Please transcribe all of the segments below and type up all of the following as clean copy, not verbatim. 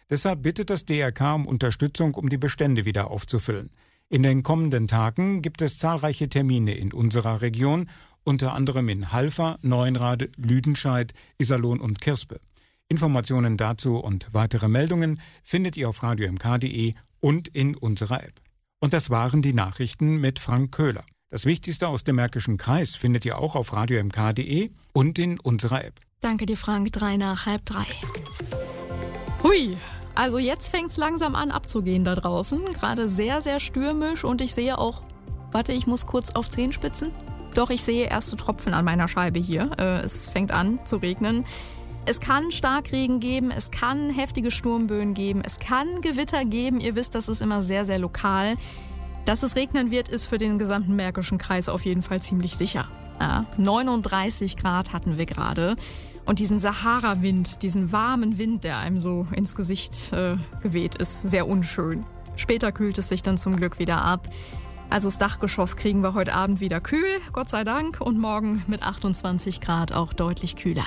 Deshalb bittet das DRK um Unterstützung, um die Bestände wieder aufzufüllen. In den kommenden Tagen gibt es zahlreiche Termine in unserer Region, unter anderem in Halver, Neuenrade, Lüdenscheid, Iserlohn und Kirspe. Informationen dazu und weitere Meldungen findet ihr auf radiomk.de und in unserer App. Und das waren die Nachrichten mit Frank Köhler. Das Wichtigste aus dem Märkischen Kreis findet ihr auch auf radiomk.de und in unserer App. Danke dir, Frank. 2:03. Hui, also jetzt fängt's langsam an abzugehen da draußen. Gerade sehr, sehr stürmisch und ich sehe auch, ich muss kurz auf Zehenspitzen. Doch, ich sehe erste Tropfen an meiner Scheibe hier. Es fängt an zu regnen. Es kann Starkregen geben, es kann heftige Sturmböen geben, es kann Gewitter geben. Ihr wisst, das ist immer sehr, sehr lokal. Dass es regnen wird, ist für den gesamten Märkischen Kreis auf jeden Fall ziemlich sicher. Ja, 39 Grad hatten wir gerade. Und diesen Sahara-Wind, diesen warmen Wind, der einem so ins Gesicht geweht, ist sehr unschön. Später kühlt es sich dann zum Glück wieder ab. Also das Dachgeschoss kriegen wir heute Abend wieder kühl, Gott sei Dank. Und morgen mit 28 Grad auch deutlich kühler.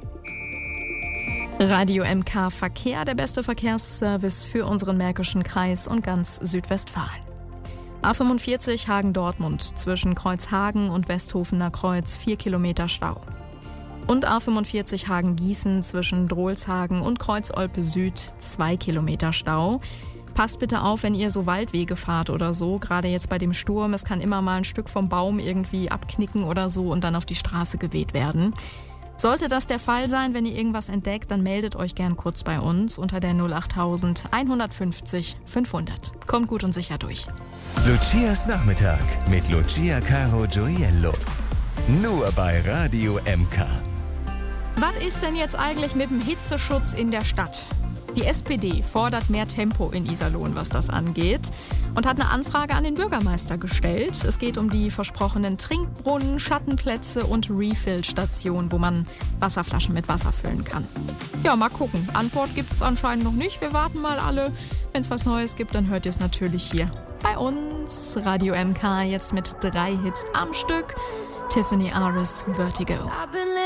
Radio MK Verkehr, der beste Verkehrsservice für unseren Märkischen Kreis und ganz Südwestfalen. A45 Hagen-Dortmund zwischen Kreuzhagen und Westhofener Kreuz 4 Kilometer Stau. Und A45 Hagen-Gießen zwischen Drolshagen und Kreuz-Olpe Süd 2 Kilometer Stau. Passt bitte auf, wenn ihr so Waldwege fahrt oder so, gerade jetzt bei dem Sturm. Es kann immer mal ein Stück vom Baum irgendwie abknicken oder so und dann auf die Straße geweht werden. Sollte das der Fall sein, wenn ihr irgendwas entdeckt, dann meldet euch gern kurz bei uns unter der 08000 150 500. Kommt gut und sicher durch. Lucias Nachmittag mit Lucia Caro Gioiello. Nur bei Radio MK. Was ist denn jetzt eigentlich mit dem Hitzeschutz in der Stadt? Die SPD fordert mehr Tempo in Iserlohn, was das angeht, und hat eine Anfrage an den Bürgermeister gestellt. Es geht um die versprochenen Trinkbrunnen, Schattenplätze und Refill-Stationen, wo man Wasserflaschen mit Wasser füllen kann. Ja, mal gucken. Antwort gibt's anscheinend noch nicht. Wir warten mal alle. Wenn es was Neues gibt, dann hört ihr es natürlich hier bei uns. Radio MK jetzt mit 3 Hits am Stück. Tiffany Aris, Vertigo.